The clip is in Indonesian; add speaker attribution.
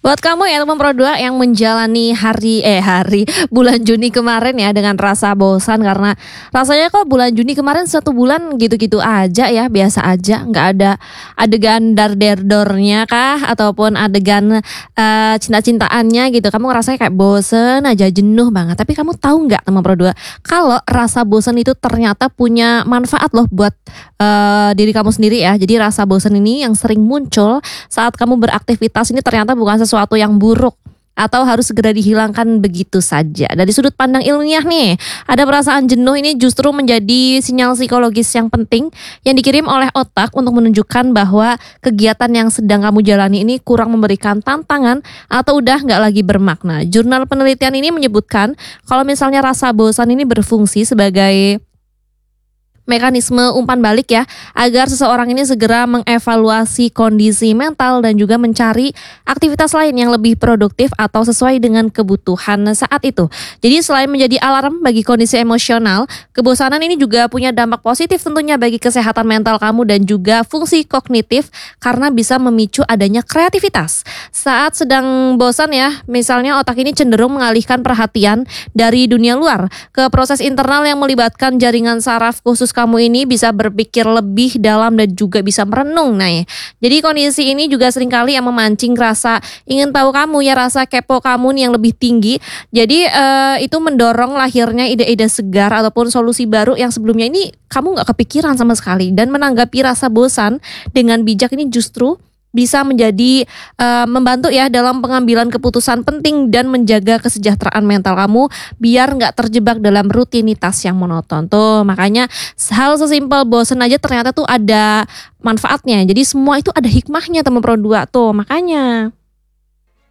Speaker 1: Buat kamu ya teman Pro 2 yang menjalani hari bulan Juni kemarin ya dengan rasa bosan karena rasanya kok bulan Juni kemarin 1 bulan gitu-gitu aja ya, biasa aja, nggak ada adegan dar-der-dornya kah ataupun adegan cinta-cintaannya gitu. Kamu ngerasanya kayak bosen aja, jenuh banget. Tapi kamu tahu nggak teman Pro 2 kalau rasa bosan itu ternyata punya manfaat loh buat diri kamu sendiri ya. Jadi rasa bosan ini yang sering muncul saat kamu beraktivitas ini ternyata bukan sesuatu yang buruk atau harus segera dihilangkan begitu saja. Dari sudut pandang ilmiah nih, ada perasaan jenuh ini justru menjadi sinyal psikologis yang penting yang dikirim oleh otak untuk menunjukkan bahwa kegiatan yang sedang kamu jalani ini kurang memberikan tantangan atau udah nggak lagi bermakna. Jurnal penelitian ini menyebutkan kalau misalnya rasa bosan ini berfungsi sebagai mekanisme umpan balik ya, agar seseorang ini segera mengevaluasi kondisi mental dan juga mencari aktivitas lain yang lebih produktif atau sesuai dengan kebutuhan saat itu. Jadi selain menjadi alarm bagi kondisi emosional, kebosanan ini juga punya dampak positif tentunya bagi kesehatan mental kamu dan juga fungsi kognitif karena bisa memicu adanya kreativitas. Saat sedang bosan ya, misalnya otak ini cenderung mengalihkan perhatian dari dunia luar ke proses internal yang melibatkan jaringan saraf khusus kamu ini bisa berpikir lebih dalam dan juga bisa merenung. Nah, jadi kondisi ini juga seringkali yang memancing rasa ingin tahu kamu ya, rasa kepo kamu nih yang lebih tinggi. Jadi itu mendorong lahirnya ide-ide segar ataupun solusi baru yang sebelumnya ini kamu nggak kepikiran sama sekali. Dan menanggapi rasa bosan dengan bijak ini justru bisa menjadi membantu ya dalam pengambilan keputusan penting dan menjaga kesejahteraan mental kamu biar nggak terjebak dalam rutinitas yang monoton tuh. Makanya hal sesimpel bosen aja ternyata tuh ada manfaatnya. Jadi semua itu ada hikmahnya teman Pro 2 tuh, makanya.